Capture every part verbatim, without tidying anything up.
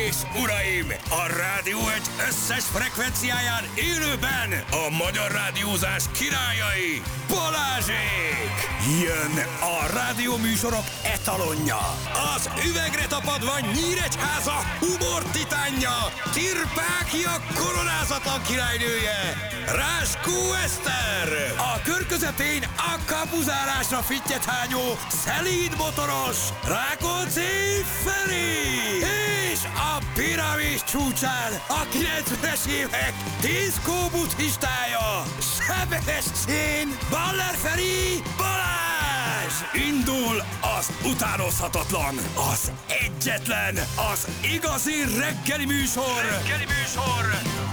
és uraim, a Rádió egy összes frekvenciáján élőben a magyar rádiózás királyai, Balázsék! Jön a rádióműsorok etalonja, az üvegre tapadva Nyíregyháza humor titánja, Tirpákia koronázatlan királynője, Ráskó Eszter! A kör közepén a kapuzárásra fittyethányó, szelíd motoros, Rákóczi Feri! És a piramis csúcsán a kilencvenes évek diszkó buddhistája, Sebestyén Baller Feri Balázs! Indul az utánozhatatlan, az egyetlen, az igazi reggeli műsor, reggeli műsor,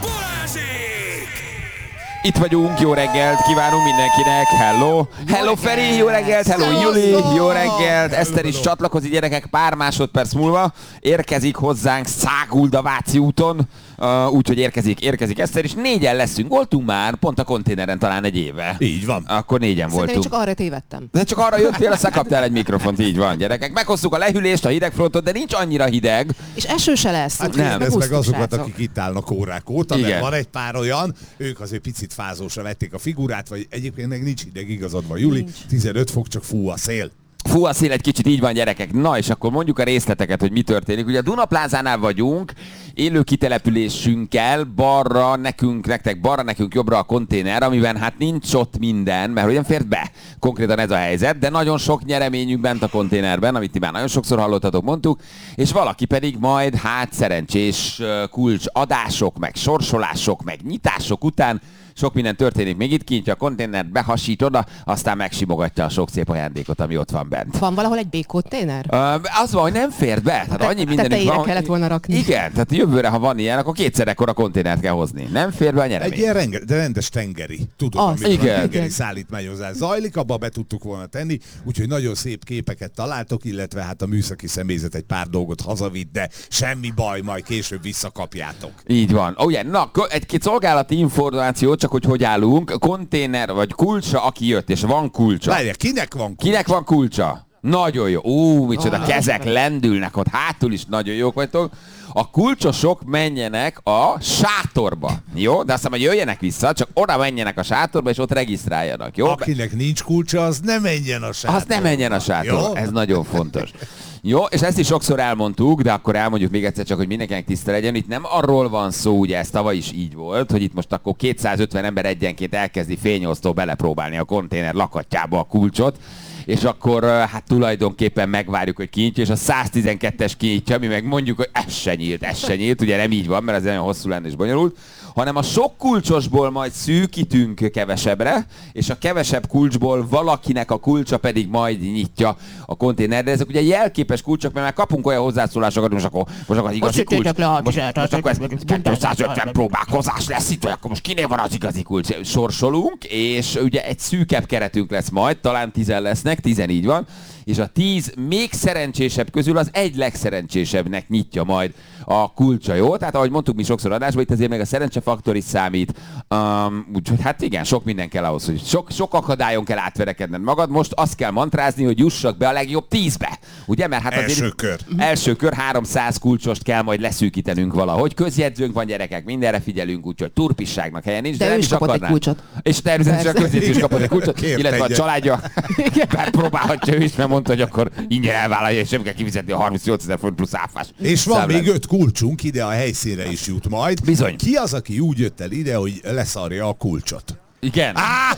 Balázsék! Itt vagyunk, jó reggelt kívánunk mindenkinek, hello! Hello Feri, jó reggelt, hello Juli, jó reggelt! Eszter is csatlakozik, gyerekek, pár másodperc múlva érkezik hozzánk Szágulda Váci úton, uh, úgyhogy érkezik, érkezik Eszter is. Négyen leszünk, voltunk már, pont a konténeren talán egy éve. Így van. Akkor négyen Szerintem voltunk. csak arra tévedtem. De csak arra jöttél, aztán kaptál egy mikrofont, így van, gyerekek. Meghoztuk a lehűlést, a hidegfrontot, de nincs annyira hideg. És eső se lesz. Hát nem, ez meg azokat, srácok. akik itt állnak órák óta, Igen. mert van egy pár olyan, ők azért picit fázósra vették a figurát, vagy egyébként meg nincs hideg, igazad van, Juli, Nincs. tizenöt fok, csak fú a szél. Fú, a szél egy kicsit, így van, gyerekek. Na, és akkor mondjuk a részleteket, hogy mi történik. Ugye a Dunaplázánál vagyunk, élő kitelepülésünkkel, balra nekünk, nektek balra, nekünk jobbra a konténer, amiben hát nincs ott minden, mert hogyan fért be. Konkrétan ez a helyzet, de nagyon sok nyereményünk bent a konténerben, amit ti már nagyon sokszor hallottatok, mondtuk, és valaki pedig majd hát szerencsés kulcsadások, meg sorsolások, meg nyitások után sok minden történik még itt, kintja a konténert, behasít oda, aztán megsimogatja a sok szép ajándékot, ami ott van bent. Van valahol egy B-konténer? Uh, az van, hogy nem fért be. Tehát annyi mindenünk tetejére van. kellett volna rakni. Igen, tehát jövőre, ha van ilyen, akkor kétszer ekkora konténert kell hozni. Nem fér be a nyeremény. Egy ilyen renge, de rendes tengeri, tudod, Az, amikor igen. a tengeri Igen. szállítmányozás zajlik, abba be tudtuk volna tenni, úgyhogy nagyon szép képeket találtok, illetve hát a műszaki személyzet egy pár dolgot hazavitt, de semmi baj, majd később visszakapjátok. Így van. Ugye, na, egy-két szolgálati információ, csak hogy hogy állunk. Konténer, vagy kulcsa, aki jött, és van kulcsa. Várjál, kinek van kulcs? Kinek van kulcsa? Nagyon jó. Ú, micsoda kezek lendülnek ott, hátul is nagyon jók vagytok. A kulcsosok menjenek a sátorba, jó? De aztán, hogy jöjjenek vissza, csak oda menjenek a sátorba, és ott regisztráljanak, jó? Akinek nincs kulcsa, az ne menjen a sátorba. Az ne menjen a sátorba, Jó? ez nagyon fontos. Jó, és ezt is sokszor elmondtuk, de akkor elmondjuk még egyszer csak, hogy mindenkinek tiszta legyen. Itt nem arról van szó, ugye ez tavaly is így volt, hogy itt most akkor kétszázötven ember egyenként elkezdi fényosztó belepróbálni a konténer lakatjába a kulcsot, és akkor hát tulajdonképpen megvárjuk, hogy kinyitja, és a száztizenkettes kinyitja, ami meg mondjuk, hogy ez se nyílt, ez se nyílt, ugye nem így van, mert ez nagyon hosszú lenne és bonyolult, hanem a sok kulcsosból majd szűkítünk kevesebbre, és a kevesebb kulcsból valakinek a kulcsa pedig majd nyitja a konténer. De ezek ugye jelképes kulcsok, mert már kapunk olyan hozzászólásokat, most akkor, most akkor az igazi kulcs. Most, most akkor ez kétszázötven próbálkozás lesz itt, vagy akkor most kinél van az igazi kulcs. Sorsolunk, és ugye egy szűkebb keretünk lesz majd, talán tizen lesznek, tizen így van, és a tíz még szerencsésebb közül az egy legszerencsésebbnek nyitja majd a kulcsa, jó? Tehát ahogy mondtuk mi sokszor adásban, itt azért meg a szerencsefaktor is számít. Um, úgyhogy hát igen, sok minden kell ahhoz, hogy sok, sok akadályon kell átverekedned magad. Most azt kell mantrázni, hogy jussak be a legjobb tízbe. Ugye? Mert hát Első azért kör. Első kör háromszáz kulcsost kell majd leszűkítenünk valahogy. Közjegyzőnk van, gyerekek, mindenre figyelünk, úgyhogy turpisságnak helyen nincs, de, De de ő nem is is kapott egy akarnánk. kulcsot. És természetesen a Persze. közjegyző is kapott egy kulcsot, Kért illetve a egyet. családja megpróbálhatja ő is, mert mondta, hogy akkor ingyen elvállalja, és sem kell kifizetni a harmincnyolcezer forint plusz áfás. És van számlát. még öt kulcsunk, ide a helyszínre is jut majd. Bizony. Ki az, aki úgy jött el ide, hogy leszarja a kulcsot? Igen.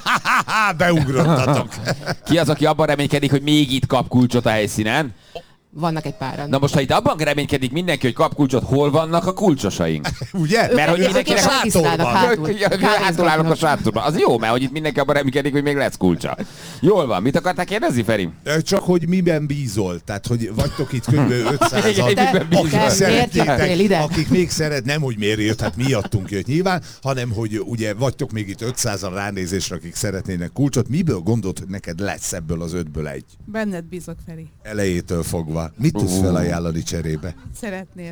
Ah, beugrottatok. Ki az, aki abban reménykedik, hogy még itt kap kulcsot a helyszínen? Vannak egy páran. Na most, ha itt abban reménykedik mindenki, hogy kap kulcsot, hol vannak a kulcsosaink? Ugye? Mert hogy Ők mindenkinek a sátorban. hátul. hátul állnak a sátorban. Az jó, mert hogy itt mindenki abban reménykedik, hogy még lesz kulcsa. Jól van. Mit akartál kérdezni, Feri? Csak hogy miben bízol, tehát hogy vagytok itt kb. ötszázan, Igen, Te- miben bízol? akik Te miért jöttél szeretnétek, ide? akik még szeret, nem hogy miért jött, hát miattunk jött nyilván, hanem hogy ugye vagytok még itt ötszázan ránézésre, akik szeretnének kulcsot. Miből gondolt, hogy neked lesz ebből az ötből egy? Benned bízok, Feri. Elejétől fogva. Na, mit tudsz Uh. felajánlani cserébe? Szeretnél.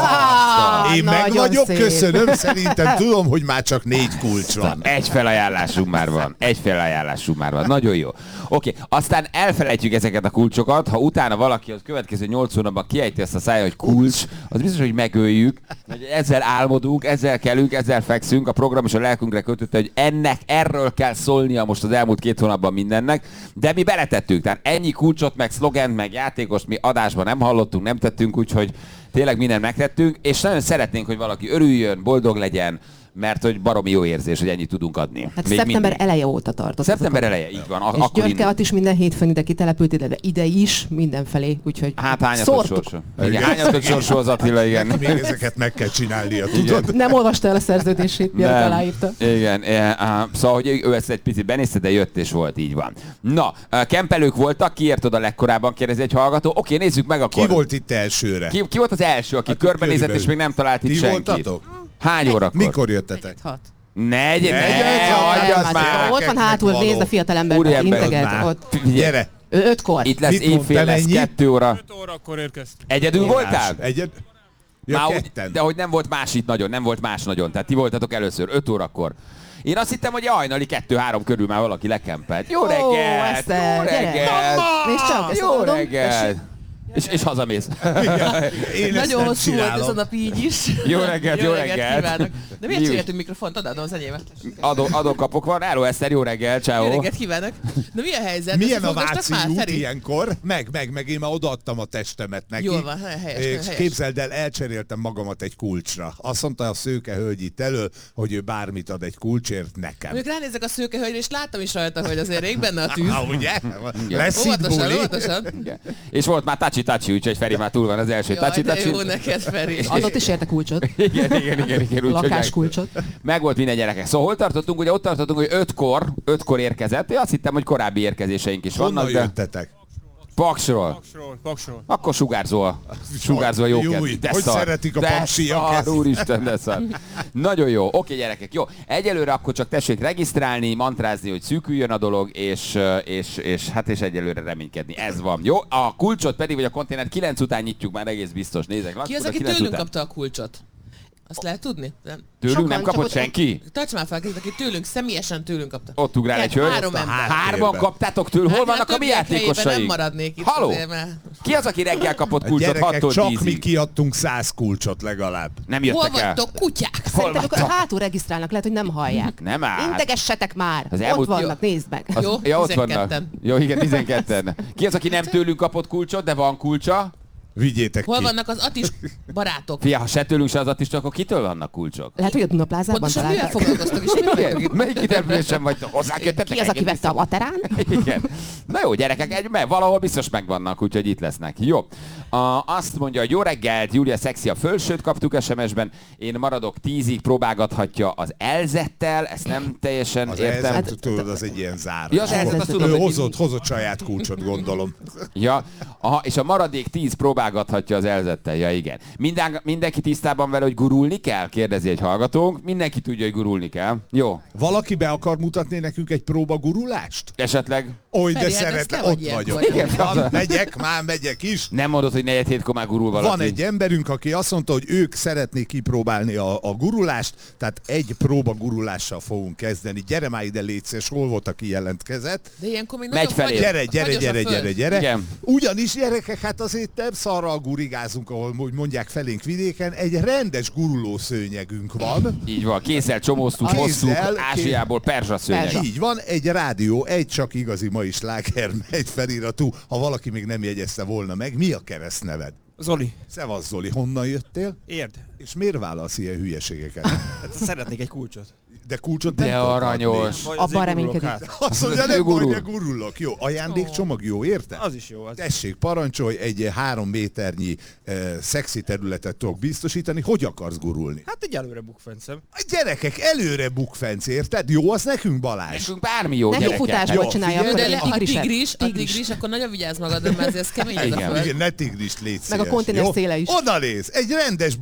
Ah, Én meg nagyon vagyok, szép. köszönöm, szerintem tudom, hogy már csak négy kulcs van. Egy felajánlásunk már van. Egy felajánlásunk már van. Nagyon jó. Oké, aztán elfelejtjük ezeket a kulcsokat, ha utána valaki az következő nyolc hónapban kiejti ezt a szája, hogy kulcs, az biztos, hogy megöljük. Hogy ezzel álmodunk, ezzel kelünk, ezzel fekszünk. A program és a lelkünkre kötötte, hogy ennek, erről kell szólnia most az elmúlt két hónapban mindennek, de mi beletettük. Tehát ennyi kulcsot, meg szlogent, meg játékost mi adásban nem hallottunk, nem tettünk, úgyhogy tényleg mindent megtettünk, és nagyon szeretnénk, hogy valaki örüljön, boldog legyen, mert hogy baromi jó érzés, hogy ennyit tudunk adni. Hát Még szeptember mindig. eleje óta tartott. Szeptember eleje, így van. A- És akkor Györke indult. is minden hétfőn ide kitelepült ide, de ide is, mindenfelé, úgyhogy Hát hányatott szórtuk. sorsú. Igen, hányatott sorsú az Attila, igen. Még ezeket meg kell csinálnia, tudod? Nem olvasta el a szerződését, miért Nem. aláírta. Igen, eh, ah, szóval, hogy ő ezt egy picit benézte, de jött és volt, így van. Na, eh, kempelők voltak, ki ért oda legkorábban, kérdezi egy hallgató. Oké, nézzük meg akkor. Ki volt itt elsőre? Ki, ki volt az első, aki Hát, körbenézett körülbelül. és még nem talált itt Ti senkit? voltatok? Hány órakor? Mikor jöttetek? Hat. Negy, ne, Negyed, hagyjad hát, már! hát, Ott van hátul, való. nézd a fiatalember, Úriember, integelt már. ott. Gyere! Ő ötkor. Itt lesz Mit mondtál, éjfél, lesz ennyi? kettő óra. öt órakor érkeztem. Egyedül voltál? Egyed? Ja, Már úgy, ketten. de hogy nem volt más itt nagyon, nem volt más nagyon. Tehát ti voltatok először, öt órakor. Én azt hittem, hogy hajnali kettő-három körül már valaki lekempelt. Jó Ó, reggelt! Eszter, Jó gyere. reggelt! Nézd csak, ezt Jó adom. reggelt! És, és hazamész. Én ezt Nagyon nem hosszú volt ez a csinálom. nap így is. Jó reggelt, jó reggelt. kívánok. De miért Jó. cseréltünk mikrofont? Adom az enyémet. Adó, adókapok van. Hello, Eszter, jó reggel, Jó ciao. reggelt kívánok. De mi a helyzet? Milyen a Összefogásnak Váci már, út Feri? ilyenkor? Meg, meg, meg én már odaadtam a testemet neki. Jól van, helyes, És helyes. képzeld el, elcseréltem magamat egy kulcsra. Azt mondta a szőke hölgy itt elő, hogy ő bármit ad egy kulcsért nekem. Mondjuk ránézek a szőkehölgyre, és láttam is rajta, hogy azért rég benne a tűz. Ah, ugye? Lesz itt Óvatosan, buli. óvatosan. Igen. És volt már taci-taci, úgyhogy Feri már túl van az első Jaj, de taci-taci. jó neked, Feri. Adott is érte kulcsot. Igen, igen, igen, igen. Úgy, Lakáskulcsot. meg volt minden gyerekek. Szóval hol tartottunk? Ugye ott tartottunk, hogy ötkor, ötkor érkezett. Én azt hittem, hogy korábbi érkezéseink is Honnan vannak, de jöttetek? Paksról. Paksról, paksról. Akkor sugárzol. Sugárzol jó Júj, kedv. De hogy szar. szeretik a De paksiak szar, ezt. úristen, de szar. Nagyon jó. Oké, gyerekek, jó. Egyelőre akkor csak tessék regisztrálni, mantrázni, hogy szűküljön a dolog, és, és, és hát és egyelőre reménykedni. Ez van. Jó? A kulcsot pedig, vagy a konténert kilenc után nyitjuk már egész biztos. Nézek. Ki az, Lassú, de aki kilenc tőlünk után. kapta a kulcsot? Azt lehet tudni? Nem. Tőlünk Sokan, nem csak kapott ott- senki? Tarts már fel, kezed, aki tőlünk, személyesen tőlünk kapta. Ott ugrál egy Igen, hölgy. három ember. Hárman kaptátok tőle? Hol Hát, vannak hát a mi többiek helyében játékosaink? nem maradnék itt Haló? azért, mert- Ki az, aki reggel kapott A kulcsot gyerekek, hattól csak mi tízig? kiadtunk száz kulcsot legalább. Nem Hol jöttek el? vagytok, kutyák? Hol Szerintem vagytok? akkor hátul regisztrálnak, lehet, hogy nem hallják. Nem áll. Integessetek már! Az Ott elmúlt- vannak, nézd meg. Az, Jó, ja, ott tizenketten. vannak. Jó, igen, tizenketten. Ki az, aki nem tőlünk kapott kulcsot, de van kulcsa? Vigyétek Hol ki. vannak az Atis barátok? Fia, ha se tőlünk, se az Attistól, akkor kitől vannak kulcsok? Lehet, hogy a Dunaplázában Pontosan mivel találták. foglalkoztok, és miért vagytok itt? Melyik kitelepülésen vagytok? Hozzánk jöttetek? Ki az, aki Egyet vette a materán? Igen. Na jó, gyerekek, egy, mert valahol biztos megvannak, úgyhogy itt lesznek. Jó. A, azt mondja, hogy jó reggelt, Júlia szexi a fölsőt kaptuk es em es-ben. Én maradok tízig, próbálgathatja az elzettel, ezt nem teljesen Az értem. elzet, tudod, az egy ilyen zár. Ja, az elzet, azt tudom, Ő hogy- hozott, hozott saját kulcsot, gondolom. Ja, aha, és a maradék tíz próbálgathatja az elzettel. Ja, igen. Minden, mindenki tisztában vele, hogy gurulni kell? Kérdezi egy hallgatónk. Mindenki tudja, hogy gurulni kell. Jó. Valaki be akar mutatni nekünk egy próbagurulást? Esetleg Oly, de Feri, hát ezt szeretem, te vagy ott ilyenkor. vagyok. Igen. Van, megyek, már megyek is. nem mondod, hogy negyed hétkor már gurul valaki. Van egy emberünk, aki azt mondta, hogy ők szeretnék kipróbálni a, a gurulást, tehát egy próba gurulással fogunk kezdeni. Gyere már ide, légy szíves, hol volt, aki jelentkezett? De ilyenkor még Megy nagyon felé. fagyos- Gyere, gyere, fagyos a gyere, föld. gyere, gyere. Igen. Ugyanis gyerekek, hát azért nem szarral gurigázunk, ahol úgy mondják felénk vidéken, egy rendes guruló szőnyegünk van. Így van, kézzel csomóztuk, Kézzel, hoztuk kéz- Ázsiából perzsa szőnyeg. Így van, egy rádió, egy csak igazi mai sláger, egy feliratú, ha valaki még nem jegyezte volna meg. Mi a keresztneved? Zoli, Szevasz Zoli, honnan jöttél? érd. És miért válasz ilyen hülyeségeket? Hát szeretnék egy kulcsot. De kulcsot nem De tudok aranyos. Vagy Abban azért reménykedik. gurulok át. Azt mondja, Ő nem gurul. baj, de gurulok. Jó, ajándékcsomag jó, érted? Az is jó. Az. Tessék, parancsolj, egy három méternyi eh, szexi területet tudok biztosítani. Hogy akarsz gurulni? Hát egy előre bukfencem. A gyerekek, előre bukfenc, érted? Jó, az nekünk Balázs. Nekünk bármi jó, Nekünk gyerekek. futásból Jó, csinálja, figyelj, akkor De le, egy ha tigriset. tigris, a tigris, akkor nagyon vigyázz magadra, mert ez kemény ez a Igen. föld. Igen, ne tigrist légy Meg a szíves, konténer jó? széle is. Oda néz, egy rendes bukfenc. Ja,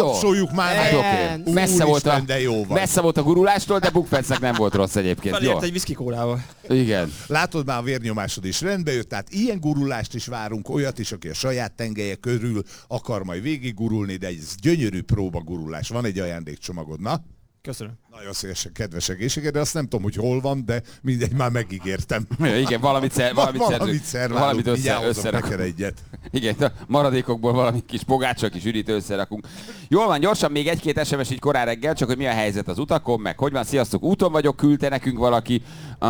Tapsoljuk már Hát meg. oké. Messze volt, a, Úristen, de jó vagy. messze volt a gurulástól, de Bukfencnek nem volt rossz egyébként. Jó. Felért egy whisky kólával. Igen. Látod, már a vérnyomásod is rendbe jött, tehát ilyen gurulást is várunk, olyat is, aki a saját tengelye körül akar majd végig gurulni, de egy gyönyörű próbagurulás. Van egy ajándékcsomagod, na? Köszönöm. Nagyon szívesen, kedves egészséged, de azt nem tudom, hogy hol van, de mindegy, már megígértem. Igen, valamit, szer, valamit, valamit szer, szerválunk, valamit össze, mindjárt hozok összerakunk. neked egyet. Igen, a maradékokból valami kis pogácsa, kis üdítő összerakunk. Jól van, gyorsan még egy-két es em es így korán reggel, csak hogy mi a helyzet az utakon, meg hogy van, sziasztok, úton vagyok, küldte nekünk valaki,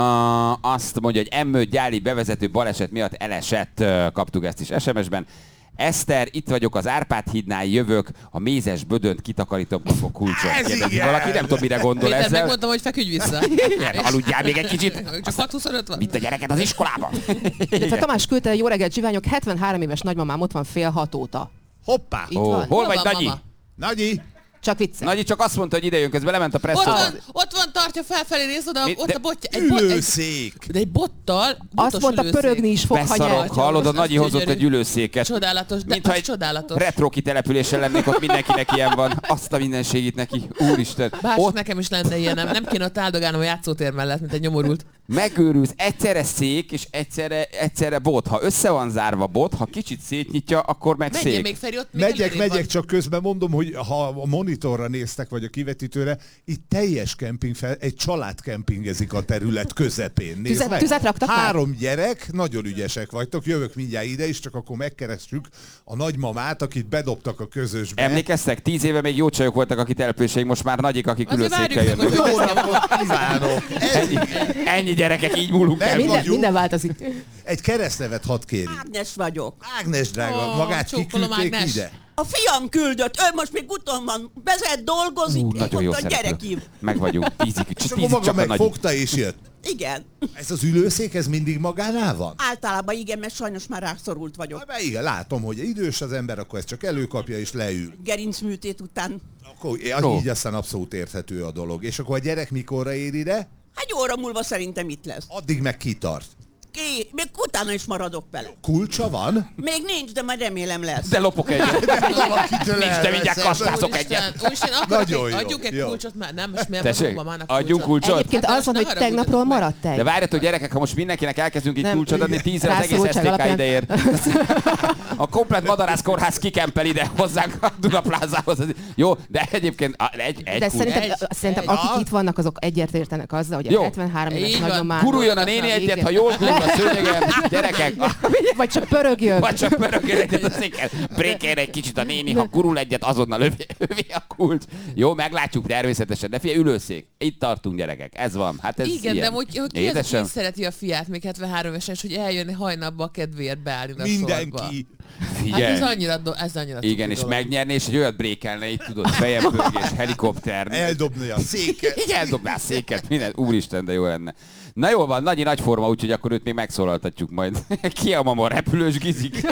uh, azt mondja, hogy M öt gyári bevezető baleset miatt elesett, uh, kaptuk ezt is es em es-ben. Eszter, itt vagyok az Árpád hídnál, jövök, a mézes bödönt kitakarítom, kapok kulcsot. Ez Kérdezi igen! valaki, nem tudom, mire gondol Péter, ezzel. megmondtam, hogy feküdj vissza. Igen, aludjál még egy kicsit. Csak hat huszonöt van. Vitt a gyereket az iskolába. Illetve Tamás küldte, jó reggelt, zsiványok, hetvenhárom éves nagymamám ott van fél hat óta. Hoppá! Itt Ó, van. hol vagy, van, Nagyi? mama? Nagyi! Csak vicces. Nagyi csak azt mondta, hogy ide jön, közben lement a Ott presszóba. van, ott van, tartja felfelé, nézd oda, Mi- ott de- a botja. Egy bot, egy, Ülőszék! de egy bottal, Azt botos mondta, ülőszék. pörögni is fog, ha Beszarok, nyer. hallod, a Az Nagyi hozott gyönyörű. egy ülőszéket. Csodálatos, de Mintha az egy csodálatos. retro kitelepülésen lennék, ott mindenkinek ilyen van. Azt a mindenségét neki. Úristen. Bár Ott nekem is lenne ilyen, nem, nem kéne ott áldogálnom a játszótér mellett, mint egy nyomorult. megőrülsz, egyszerre szék és egyszerre, egyszerre bot. Ha össze van zárva bot, ha kicsit szétnyitja, akkor meg Menjél szék. még, Feri, ott még Megyek, előrébb megyek, van. csak közben mondom, hogy ha a monitorra néztek, vagy a kivetítőre, itt teljes kemping fel, egy család kempingezik a terület közepén. Nézd Tüzet- meg. tüzet raktak már? Három gyerek, nagyon ügyesek vagytok, jövök mindjárt ide is, csak akkor megkeressük a nagymamát, akit bedobtak a közösbe. Emlékeztek? Tíz éve még jó csajok voltak a kitelepüléseink, most már nagyik, akik Azért ülőszékkel várjuk meg, jönnek. hogy Jó napot kívánok! Ennyi, ennyi gyerekek, így múlunk el. Meg Minden, vagyunk. minden változik. Egy keresztnevet hadd kérjük. Ágnes vagyok. Ágnes drága, Ó, magát csókolom, kiküldték Ágnes. ide? A fiam küldött, ő most még úton van, vezet, dolgozik, Ú, én nagyon jó mondta, gyere szereplő. ki. Meg vagyunk. Tízig, És akkor tízig maga csak a nagy. megfogta és jött. Igen. Ez az ülőszék, ez mindig magánál van? Általában igen, mert sajnos már rászorult vagyok. Hát, igen, látom, hogy idős az ember, akkor ezt csak előkapja és leül. Gerincműtét után. Akkor Ó. így aztán abszolút érthető a dolog. És akkor a gyerek mikorra ér ide? Egy óra múlva szerintem itt lesz. Addig meg kitart. Ki, még utána is maradok vele. Kulcsa van? Még nincs, de majd remélem lesz. De lopok egyet. Valakitől Nincs, de mindjárt elveszem. kasztázok egyet. Úristen, úristen, akarok Nagyon egy, jó, adjuk egy jó. kulcsot már, nem? Most miért Tessék, adom mamának adjunk kulcsot? Egyébként Hát az van, most hogy ne tegnapról haragudjatok maradt egy. De várjatok gyerekek, ha most mindenkinek elkezdünk itt Nem. kulcsot adni, tízre az egész Rászorultság es té ká alapján. ide ér. A komplet madarász kórház kikempel ide hozzánk a Dunaplázához. Jó, de egyébként a- egy, egy De kulcs. szerintem, Egy- szerintem egy- akik itt vannak, azok egyért értenek azzal, hogy Jó. a hetvenhárom éves Így van. nagymamán... Guruljon a néni egyet, Igen. ha jól gurul a szőnyegen, gyerekek, Vagy csak pörögjön. vagy csak pörögjön egyet a széken, brékeljen egy kicsit a néni, ha gurul egyet, azonnal övé, övé a kulcs. Jó, meglátjuk természetesen, de figyelj, ülőszék, itt tartunk gyerekek, ez van, hát ez Igen, ilyen. de hogy, hogy ki, az, Édesem, ki szereti a fiát még hetvenhárom évesen, és hogy eljönni hajnalba a kedvéért beállni a sorba. Mindenki. Hát figyelj. ez annyira, do- ez annyira Igen, cuki és dolog. megnyerni, és egy olyat brékelne, itt tudod, fejempörgés, helikopter. Eldobni a széket. Így eldobná a széket, minden. Úristen, de jó lenne. Na jól van, Nagyi nagy forma, úgyhogy akkor őt még megszólaltatjuk majd. Ki a mama, repülős gizik?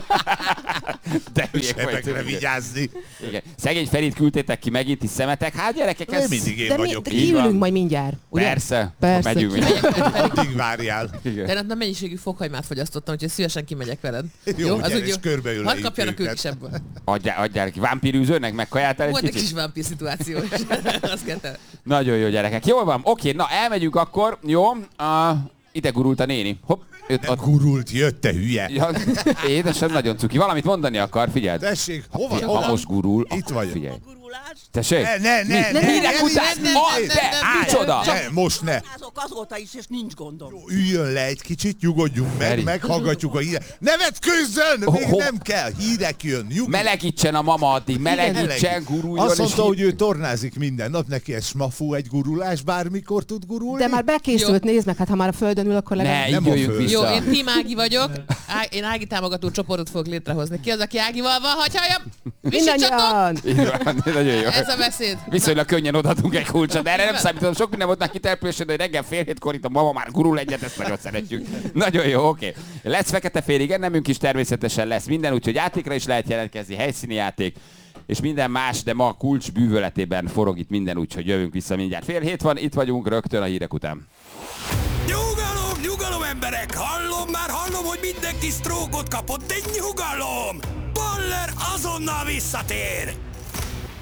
De hülyék Sebekre vagytok. vigyázni. Igen. Szegény Ferit küldtétek ki megint is szemetek. Hát gyerekek, Nem ez... mindig én De, mi, vagyok. de így van. kiülünk majd mindjárt. Ugye? Persze, Persze. megyünk. Addig várjál. Igen. De nem mennyiségű fokhagymát fogyasztottam, úgyhogy szívesen kimegyek veled. Jó, gyere, az úgy és körbeülejük Hadd kapjanak ők őket. is ebből. Adjál, adjál neki. Vámpírűzőnek meg kajáltál egy Volt egy kicsit? kis vámpír szituáció is. Azt kell. Nagyon jó gyerekek. Jól van, oké, na elmegyünk akkor. Jó, uh, ide gurult a néni. Hopp, őt Nem ott... gurult, jött te hülye. Ja, édesem, nagyon cuki. Valamit mondani akar, figyeld. Tessék, hova, Ha hova? most gurul, Itt vagyok. figyelj. A gurulás. Tessék? Ne, ne, ne, Mi? ne, Mire ne, utálsz? ne, Ah, ne, de, ne, ne, micsoda? Ne, most ne. Azok azóta is, és nincs gondom. Üljön le egy kicsit, nyugodjunk meg, Feri. meghallgatjuk a hírek. Ne vetkőzzön! Még Ho- nem kell, hírek jön. Nyugodj. Melegítsen a mama addig, melegítsen, guruljon. Azt mondta, és hogy ő tornázik minden nap, neki ez smafú egy gurulás, bármikor tud gurulni. De már bekészült, nézd meg, hát ha már a földön ül, akkor Ne, legalább... így Nem a jöjjünk föld. Jó, vissza. én Team Ági vagyok. Á, én Ági támogató csoportot fogok létrehozni. Ki az, aki Ágival van? Hagyjam! Mindannyian! Így van, nagyon jó. Ez a beszéd. Viszonylag könnyen odaadunk egy kulcsot, de erre nem számítom. Sok minden volt már kitelepülésen, de reggel fél hétkor itt a mama már gurul egyet, ezt nagyon szeretjük. Nagyon jó, oké. Lesz fekete fél, igen, nemünk is természetesen lesz minden, úgyhogy játékra is lehet jelentkezni, helyszíni játék, és minden más, de ma a kulcs bűvöletében forog itt minden, úgyhogy jövünk vissza mindjárt. Fél hét van, itt vagyunk rögtön a hírek után. Nyugalom, nyugalom emberek! Hallom, már hallom, hogy mindenki sztrókot kapott, de nyugalom! Baller azonnal visszatér!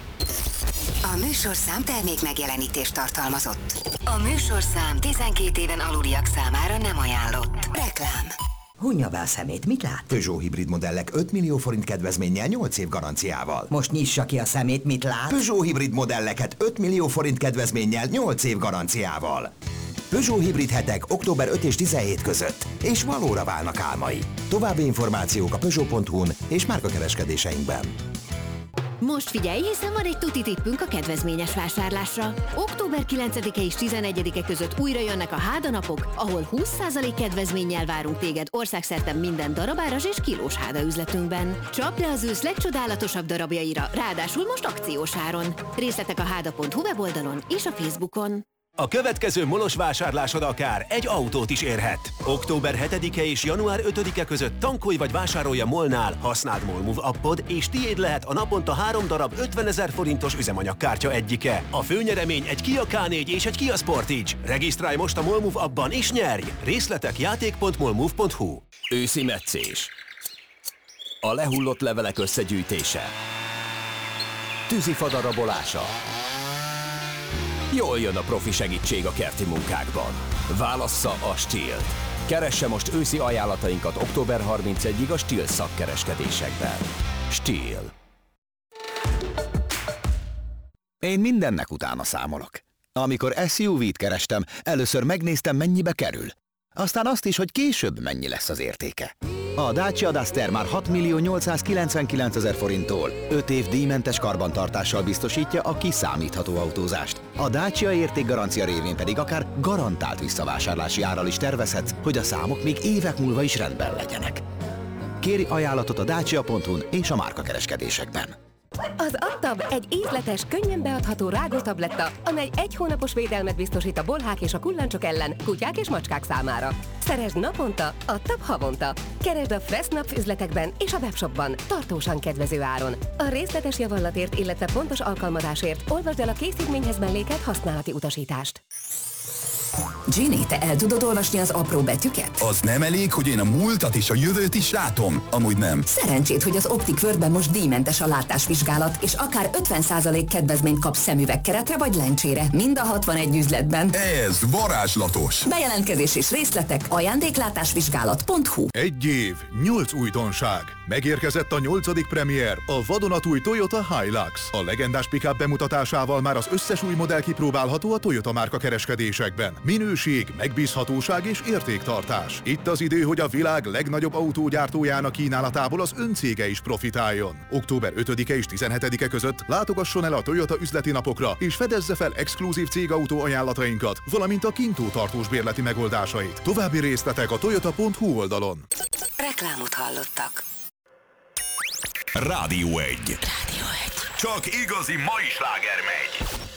A műsorszám termék megjelenítést tartalmazott. A műsorszám tizenkét éven aluliak számára nem ajánlott. Reklám. Hunja be a szemét, mit lát? Peugeot hibrid modellek öt millió forint kedvezménnyel nyolc év garanciával. Most nyissa ki a szemét, mit lát? Peugeot hibrid modelleket öt millió forint kedvezménnyel nyolc év garanciával. Peugeot hibrid hetek október ötödike és tizenhetedike között, és valóra válnak álmai. További információk a peugeot pont hu-n és márkakereskedéseinkben. Most figyelj, hiszen van egy tuti tippünk a kedvezményes vásárlásra. október kilencedike és tizenegyedike között újra jönnek a hádanapok, ahol húsz százalék kedvezménnyel várunk téged országszerte minden darabáras és kilós háda üzletünkben. Csapd le az ősz legcsodálatosabb darabjaira, ráadásul most akciós áron. Részletek a háda pont hu weboldalon és a Facebookon. A következő molos vásárlásod akár egy autót is érhet. október hetedike és január ötödike között tankolj vagy vásárolj a MOL-nál, használd MOLMove appod, és tiéd lehet a naponta három darab ötvenezer forintos üzemanyagkártya egyike. A főnyeremény egy Kia ká négy és egy Kia Sportage. Regisztrálj most a MOLMove appban és nyerj! Részletek játék pont molmove pont hu. Őszi metszés. A lehullott levelek összegyűjtése. Tűzifa darabolása. Jól jön a profi segítség a kerti munkákban. Válassza a Stihl-t. Keresse most őszi ajánlatainkat október harmincegyedikéig a Stihl szakkereskedésekben. Stihl. Én mindennek utána számolok. Amikor es u vé-t kerestem, először megnéztem, mennyibe kerül. Aztán azt is, hogy később mennyi lesz az értéke. A Dacia Duster már hat millió nyolcszázkilencvenkilencezer forinttól öt év díjmentes karbantartással biztosítja a kiszámítható autózást. A Dacia értékgarancia révén pedig akár garantált visszavásárlási árral is tervezhetsz, hogy a számok még évek múlva is rendben legyenek. Kéri ajánlatot a dacia pont hu-n és a márkakereskedésekben. Az Antab egy ízletes, könnyen beadható rágótabletta, amely egy hónapos védelmet biztosít a bolhák és a kullancsok ellen, kutyák és macskák számára. Szeresd naponta, Antab havonta. Keresd a Fressnapf üzletekben és a webshopban, tartósan kedvező áron. A részletes javallatért, illetve pontos alkalmazásért olvasd el a készítményhez mellékelt használati utasítást. Ginny, te el tudod olvasni az apró betűket? Az nem elég, hogy én a múltat és a jövőt is látom? Amúgy nem. Szerencsét, hogy az Optik Worldben most díjmentes a látásvizsgálat, és akár ötven százalék kedvezményt kapsz szemüvegkeretre vagy lencsére, mind a hatvanegy üzletben. Ez varázslatos! Bejelentkezés és részletek ajándéklátásvizsgálat pont hu. Egy év, nyolc újdonság. Megérkezett a nyolcadik premier, a vadonatúj Toyota Hilux. A legendás pick-up bemutatásával már az összes új modell kipróbálható a Toyota márka kereskedésekben. Minőség, megbízhatóság és értéktartás. Itt az idő, hogy a világ legnagyobb autógyártójának kínálatából az öncége is profitáljon. október ötödike és tizenhetedike között látogasson el a Toyota üzleti napokra, és fedezze fel exkluzív cégautó ajánlatainkat, valamint a kintó tartós bérleti megoldásait. További részletek a toyota pont hu oldalon. Reklámot hallottak. Rádió egy. Rádió egy. Csak igazi mai sláger megy.